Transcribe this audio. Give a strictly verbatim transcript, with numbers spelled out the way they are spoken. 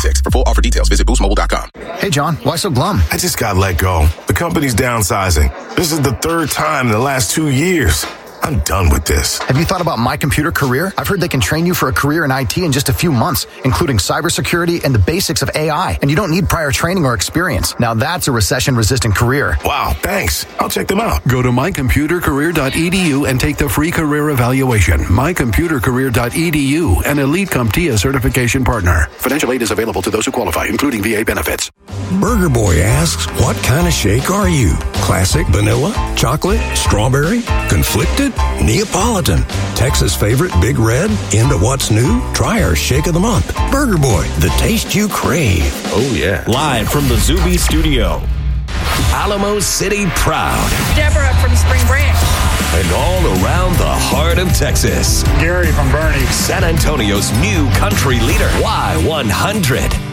twenty-six. For full offer details, visit boost mobile dot com. Hey, John, why so glum? I just got let go. The company's downsizing. This is the third time in the last two years. I'm done with this. Have you thought about My Computer Career? I've heard they can train you for a career in I T in just a few months, including cybersecurity and the basics of A I. And you don't need prior training or experience. Now that's a recession-resistant career. Wow, thanks. I'll check them out. Go to my computer career dot e d u and take the free career evaluation. my computer career dot e d u, an Elite CompTIA certification partner. Financial aid is available to those who qualify, including V A benefits. Burger Boy asks, what kind of shake are you? Classic, vanilla, chocolate, strawberry, conflicted, Neapolitan, Texas favorite, Big Red, into what's new? Try our shake of the month. Burger Boy, the taste you crave. Oh, yeah. Live from the Zuby Studio. Alamo City proud. Deborah from Spring Branch. And all around the heart of Texas. Gary from Bernie. San Antonio's new country leader, Y one hundred.